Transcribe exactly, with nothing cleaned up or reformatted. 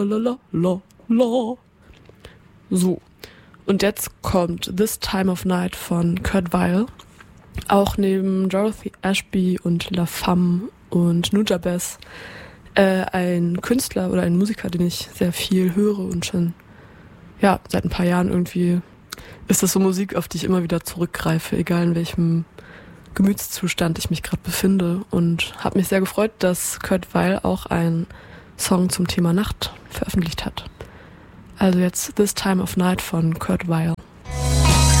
la la la la. So. Und jetzt kommt This Time of Night von Kurt Weill. Auch neben Dorothy Ashby und La Femme und Nujabes äh, ein Künstler oder ein Musiker, den ich sehr viel höre und schon ja seit ein paar Jahren irgendwie ist das so Musik, auf die ich immer wieder zurückgreife, egal in welchem Gemütszustand ich mich gerade befinde, und habe mich sehr gefreut, dass Kurt Weill auch einen Song zum Thema Nacht veröffentlicht hat. Also jetzt This Time of Night von Kurt Weill.